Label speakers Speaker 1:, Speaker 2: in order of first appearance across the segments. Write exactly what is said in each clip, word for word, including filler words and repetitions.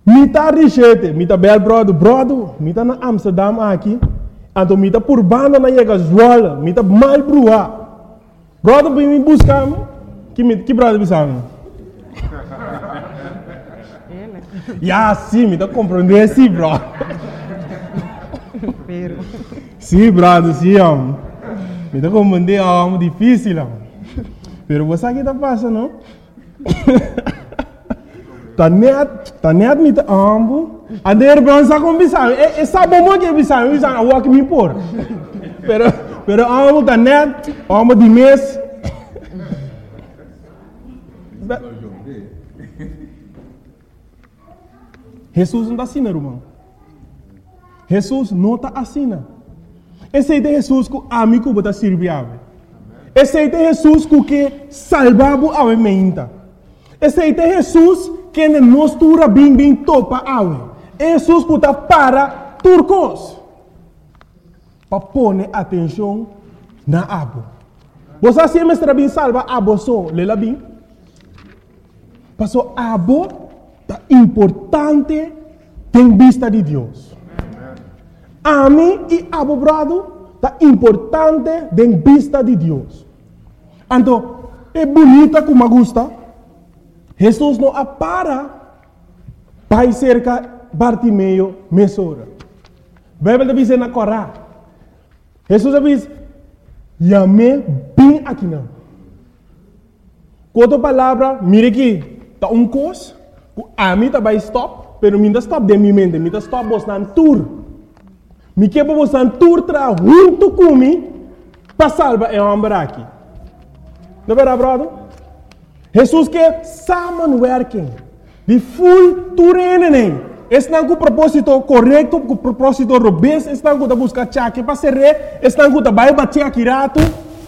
Speaker 1: Mita richete, mita bel brodo, brodo, mita na Amsterdam aqui, então mita por banda na chega Zwolle, mita mal brua. Brodo vem me buscar, que que brodo bisamo? Ya, sim, mita compreender sim, bro. Sim, brother, sim, homem. Mita compreender algo difícil, homem. Pero você aqui tá passando, não? Tá net, tá net mita ambo. A der bronza com bisamo. E sabe como que bisamo, bisamo walk me por. Pero pero ambo tá net, ambo de mês. Jesus não está assim, irmão. Jesus não está assim. Esse é Jesus que a mim que está servindo. Esse é Jesus que salvava a mente. Esse é Jesus que nos tura bem bem topa a Jesus que está para turcos. Para pôr atenção na abo. Você se mestra bem salva abo só, lela bem. Passou abo é importante em vista de Deus. A mim e abo brado é importante em vista de Deus. Então, é bonita como gosta. Jesus não para para cerca Bartimeu mesora. Bíblia diz na Corá. Jesus diz, "Yame bem aqui não." Outra palavra, mire aqui, tá um cos. A mim tá vai stop, pero mim tá stop de minha mente, mim tá stop bos nan tour. Me que bos nan tour tra junto comigo para salvar é homem aqui. Não é verdade, brother? Jesus que samenwerking, de full tourenen. Está com o propósito correto, com o propósito robusto, está com a buscar chaque para ser rei, está com a vai bater aqui rato.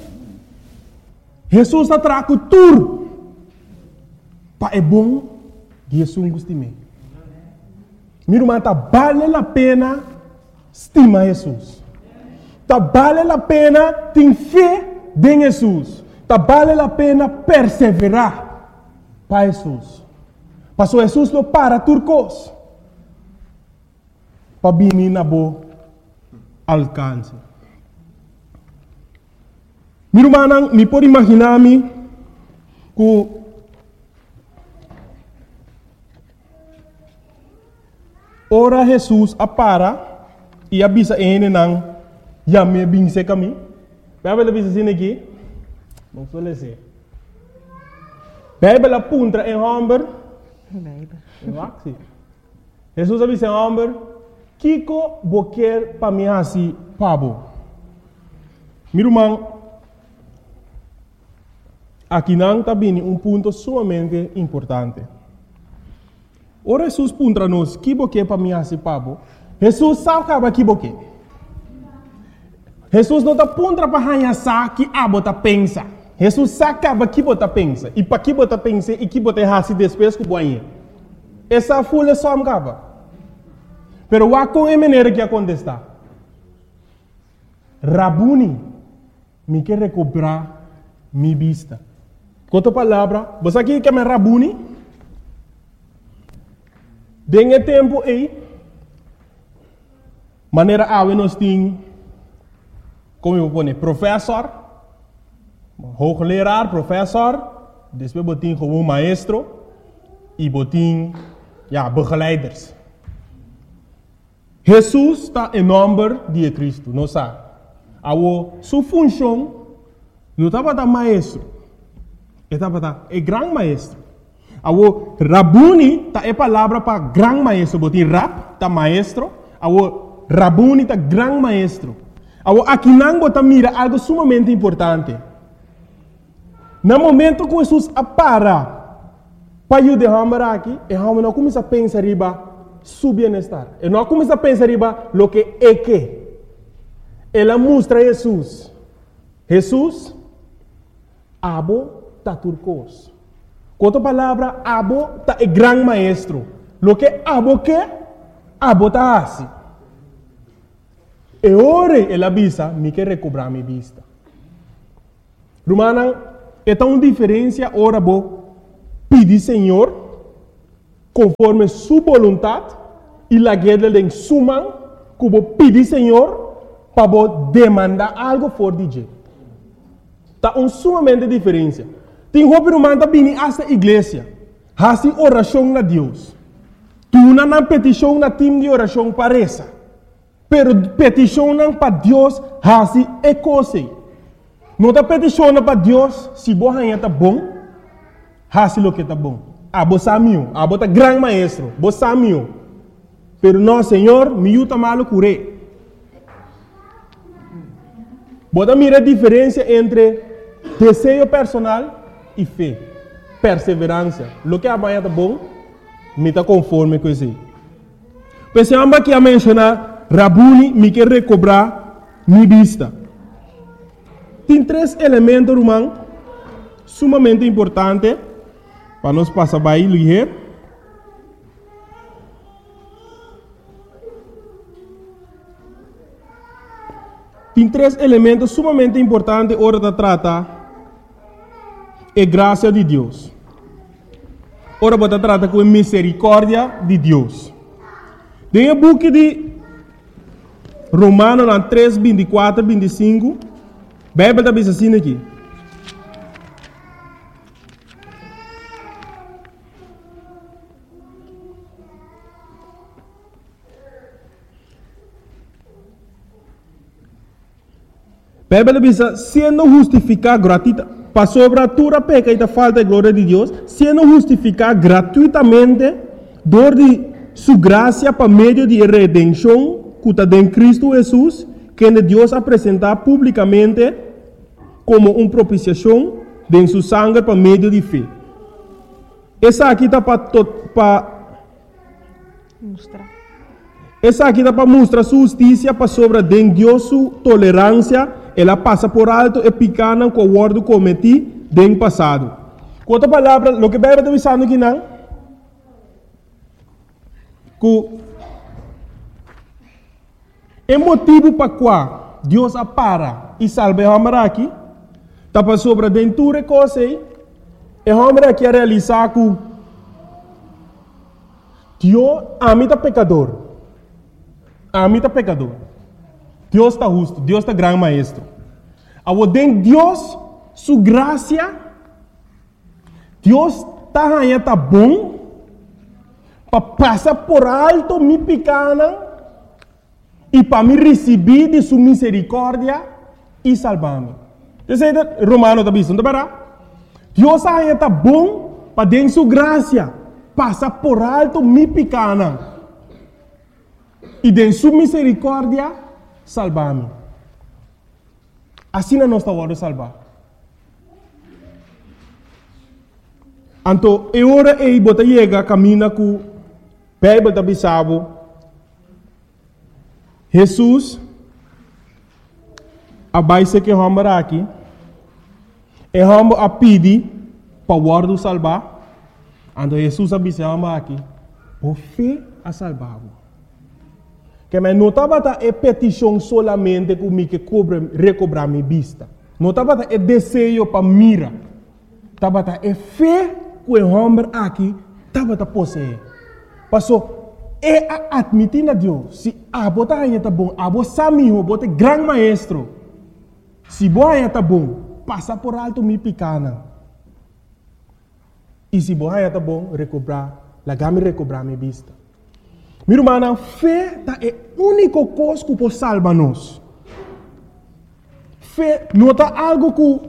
Speaker 1: Jesus está trago tour. Pa é bom Jesus gosta de mim. Meu irmão, tá vale a pena estimar Jesus. Tá vale a pena ter fé em Jesus. Tá vale a pena perseverar para Jesus. Passou Jesus lo para turcos. Para vir na boa alcance. Meu irmão, me pode imaginar-me que ora Jesus apara e avisa ele não já me bem se caminho. Bíblia diz assim aqui, não sou lese. Bíblia apunta em Hamber. Bíblia. Jesus avisa em Hamber, Kiko boquer para mim assim pabo. Meu irmão, aqui não está bem um ponto sumamente importante. Ora Jesus puntra nos que boque para mim assim pabo. Jesus sabe que boque. Jesus não está puntra para hanha sa que abo tá pensa. Jesus sabe que bota pensa e para que bota pensa e que bota hasi depois que boinha. Essa folha só me acaba. Pero wa com a maneira que acontece. Rabuni me quer recuperar minha vista. Com outra palavra, você aqui quer me Rabuni? Dengue tempo aí, maneira a nós tem, como eu vou dizer, professor, hoogleraar, professor, depois botin gewoon maestro e botin, ja, begeleiders. Jesus está em nome de Cristo, não sabe? A sua função não estava da maestro, estava da é grande maestro. Awo Rabuni ta é palavra para grande maestro, botin rap ta maestro, awo Rabuni ta grande maestro. Awo aqui não bota mira algo sumamente importante. No momento que Jesus apara para eu derramar aqui, e a não começa a pensar riba su bem-estar. E não começa a pensar riba lo que é que. Ela mostra Jesus. Jesus abo ta turcos. Com outra palavra, abo tá é grande maestro. Lo que abo que, abo tá assim. E ora ele avisa, me quer recobrar minha vista. Romana, é tão diferença ora bo pedir Senhor, conforme su voluntad y la guerra de suman como pide Señor para demandar algo por D J. Está um sumamente diferença. Tem roupa humana que vem a esta igreja, hace oração a Deus. Tu não na petição na time de oração para essa, pero petição não para Deus hace é coisa. Não está petição para Deus se você está bom, hace lo que está bom. Ah, você é meu, ah, você é grande maestro, você é meu. Pero não, Senhor, me ajuda malo curé. Você mira a diferença entre desejo personal e fé, perseverança. O que amanhã está bom, me está conforme com isso. Pensamos que a mencionar, Rabuni me quer recobrar minha vista. Tem três elementos, irmão, sumamente importantes para nós passar para ele. Tem três elementos sumamente importantes hora de tratar a graça de Deus. Ora, você trata com a misericórdia de Deus. Tem o book de Romanos três, vinte e quatro, vinte e cinco. A Bíblia está bem assim aqui. A Bíblia diz, sendo justificado gratuitamente, para sobre a tua peca e a falta de glória de Deus, sendo justificado gratuitamente, dor de sua graça para meio de redenção, que está em Cristo Jesus, que Deus apresentar publicamente como uma propiciação de sua sangue para meio de fé. Essa aqui está para mostrar. Essa aqui está para mostrar sua justiça para sobre de Deus sua tolerância. Ela passa por alto e picana com o guardo cometi no passado. Com outra palavra, o que vai estar avisando aqui não? Que o motivo para qual Deus apara e salva o homem aqui, está para sobre dentro de coisa e o homem aqui a realizar que Deus ama o pecador. Ama o pecador. Deus está justo, Deus está grande maestro. Ao den Deus, sua graça, Deus está aí, está bom, para passar por alto minha pequena e para me receber de sua misericórdia e salvar-me. Você é Romano está dizendo, não Deus aí está bom para den sua graça, passar por alto minha pequena e de sua misericórdia salvar-me. Assim não está hora de salvar. Então, é hora de botar chega caminha com a Bíblia da Bissau. Jesus, a base que vamos aqui, é vamos a pedir para o guardo salvar. Então, Jesus a Bissau aqui, por fé a salvar. Que mas não estava a petição solamente comigo que cobre, recobrar minha vista. Não estava a desejo para mira. Estava a fé que o homem aqui estava a possuir. Passou, é a admitir a Deus. Se a bota aí está bom, a bota samiho, a bota grande maestro. Se boa aí está bom, passa por alto minha pequena. E se boa aí está bom, recobrar, lagame recobrar minha vista. Meu irmão, fé é a única coisa que pode salvar-nos. Fé não é algo que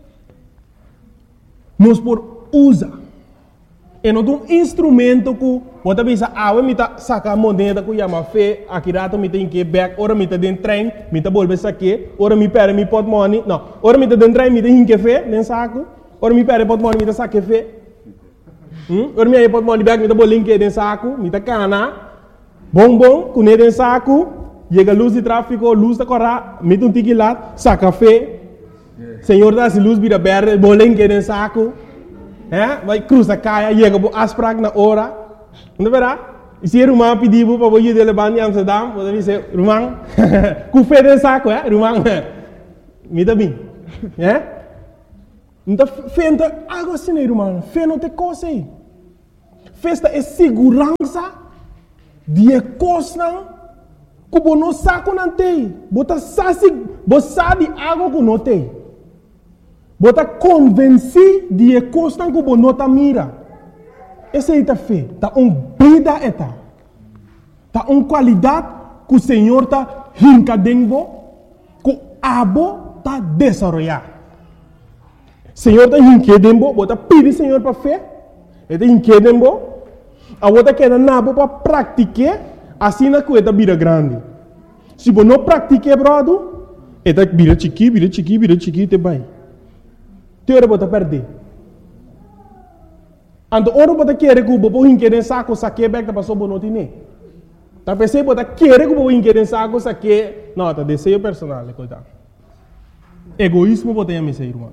Speaker 1: nós podemos usar. É não um instrumento que pode pensar, ah, eu me sacar a moneda que chama fé, aqui rato me tem que back, ora me tem dentro trem, me tem bolsa saque, ora me perde me pot money, não, ora me tem dentro trem, me tem que fé, dentro saco, ora me perde pot money, me tem saque fé. Hum? Ora me aí pot money back, me tem bolinho dentro saco, me tem cana. Bom, bom, com ele em saco, chega a luz de tráfico, luz da corra, mete um tique lá, saca fé. Senhor, dá se luz vira verde, bolinho em saco. É? Vai cruza caia, chega a asprag na hora. Não verá? E se o irmão pediu para você levar em Amsterdam, você dizer, irmão, com fé em saco, é? Irmão, me dá bem. É? Então, fé não tem algo assim, irmão. Fé não tem coisa aí. festa é segurança de costa que você não sabe não tem. Você sabe algo que não tem. Você convence de costa que você não mira. Essa é a fé. Tá uma vida eta. Tá uma qualidade que o Senhor está rincadendo, que o abo está desenvolvendo. O Senhor está rincadendo, você pede o Senhor para fé. Ele está rincadendo, a você quer nabo para praticar, assim na coisa vira grande. Se você não pratica, brother, ele vira chiqui, vira chiqui, vira chiqui, te vai. Teora você perder. Ando ora você quer que você rincade saco, saque back, para só não tinha. Tá pensando que você quer que você rincade saco, saque, não, tá desejo personal, coitado. Egoísmo você tem a missão, irmão.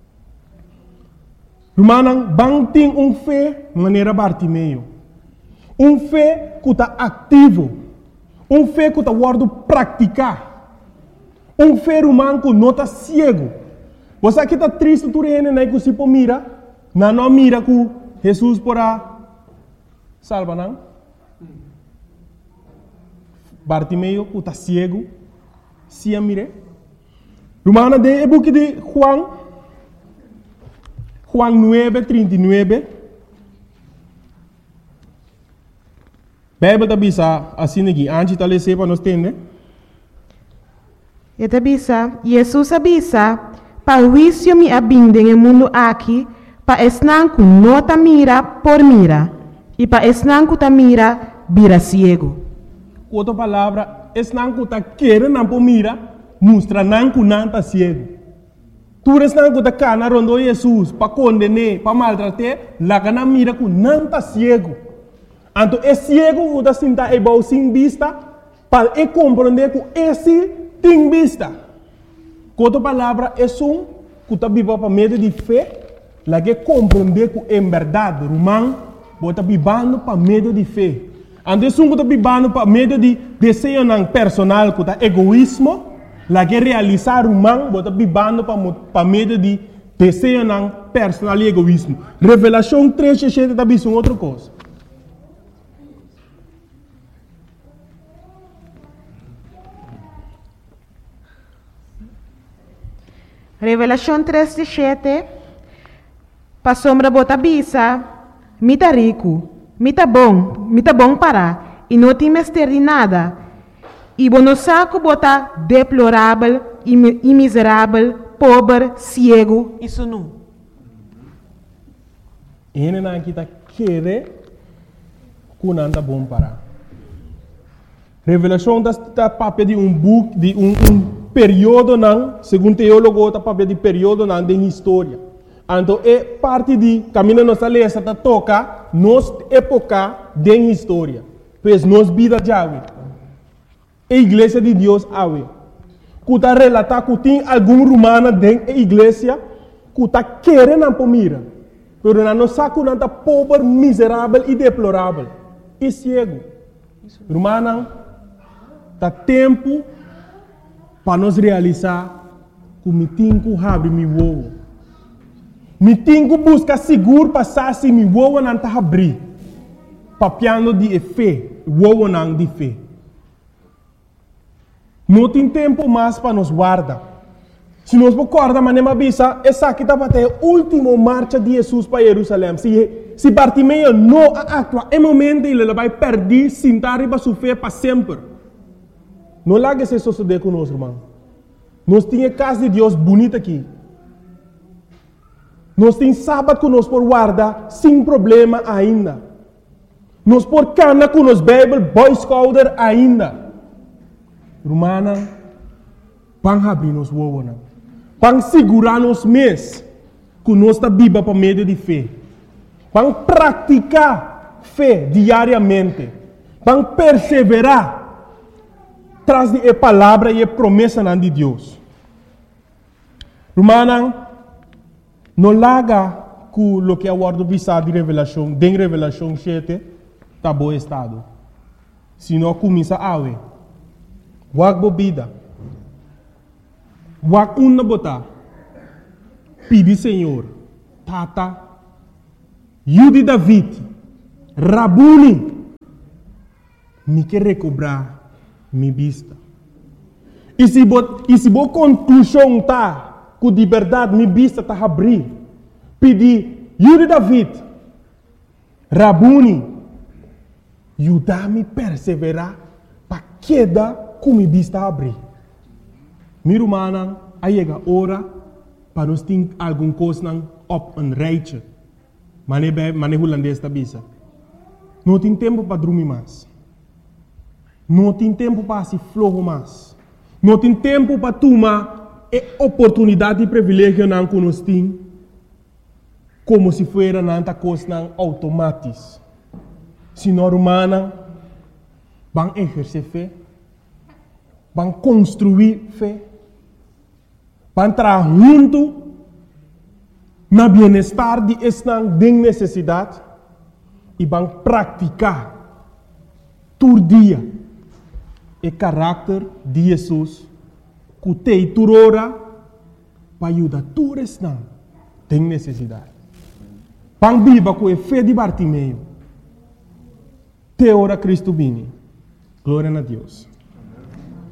Speaker 1: Irmão, bang tem um fé maneira Bartimeu. Um fé que está ativo. Um fé que está guardo praticar. Um fé humano que não está cego. Você que está triste, tu reina, né, que se pode mira, não não mira que Jesus porá salva, não? Bartimeu que está cego, se a mire. Irmão, de book de Juan, Juan nueve, trinta y nueve. Bíblia bisa assim aqui, antes de ler para nós entender.
Speaker 2: E bisa, Jesus avisa, para o juízo me abinde no mundo aqui, para esnanco não ta mira por mira, e para esnanco ta mira, vira ciego.
Speaker 1: Outra palavra, esnanco ta querer não por mira, mostra nanco não ta ciego. Tu esnanco ta cana rondo Jesus, para condenar, para maltratar, lá que não mira que não ta ciego. Então, é cego que está sentado e vai sem vista, para compreender que esse tem vista. Com outra palavra, é um que está vivendo para meio de fé, lá que compreender que é verdade, romano, está vivendo para meio de fé. Então, é um que está vivendo para meio de desejo personal, que é egoísmo, lá que realizar romano, está vivendo para meio de desejo personal e egoísmo. Revelação três, sete, está vivendo outra coisa.
Speaker 2: Revelação três, sete. Para sombra bota bisa, mita rico, mita bom, mita bom para, e não tem mestre de nada. E bono saco bota deplorável, e miserável, pobre, cego, isso não.
Speaker 1: Ele não está querendo que não está bom para. Revelação está papel de um book, de um, um período não, segundo teólogo, está papel de período não de história. Então é parte de caminho nossa lei está toca nos época de história, pois nos vida de ave. A igreja de Deus ave. Que está relatar que tem algum romano dentro da igreja que está querendo para mira, mas não sabe que não está pobre, miserável e deplorável e cego. Romano, está tempo para nós realizar que me tenho que abrir meu ovo. Me tenho que buscar seguro para saber meu ovo não está abrir. Papiando de fé, ovo não de fé. Não tem tempo mais para nos guardar. Se nós recordamos, mas não avisa, essa aqui está para ter a última marcha de Jesus para Jerusalém. Se, se Bartimeu não atua, é momento ele vai perder, sentar e sua fé para sempre. Não largue se suceder conosco, irmão. Nós temos a casa de Deus bonita aqui. Nós temos sábado que nós por guardar sem problema ainda. Nós por cana com nos Bible, Boy Scouter ainda. Romana, pang abrir nos wawona. Pang segurar nos mês que nós está viva para meio de fé. Pang praticar fé diariamente. Pang perseverar traz de a palavra e a promessa de Deus. Romana, não larga que o que é o ordem visado de revelação, de revelação sete, está bom estado. Se não começa a ver, wag bobida, wag una bota, pedi Senhor, tata, Yudi David, Rabuni, me quer recobrar minha vista. E se a conclusão está que de verdade minha vista está a abrir, pedir, Yuri David, Rabuni, ajuda-me a perseverar para queda com minha vista abrir. Meu irmão, aí chega a hora para nós ter alguma coisa op een rijtje. Maneira holandês da bisa. Não tem tempo para dormir mais. Não tem tempo para se flojo mais. Não tem tempo para tomar a oportunidade e privilégio não que nós temos, como se fosse nanta coisa automática. Se nós humanos vão exercer fé, vão construir fé, vão entrar junto no bem-estar de esta necessidade e vão praticar todo dia o caráter de Jesus que tem turora para ajudar todos esta tem necessidade. Vão viver com a fé de Bartimeu. Te ora Cristo vini. Glória a Deus.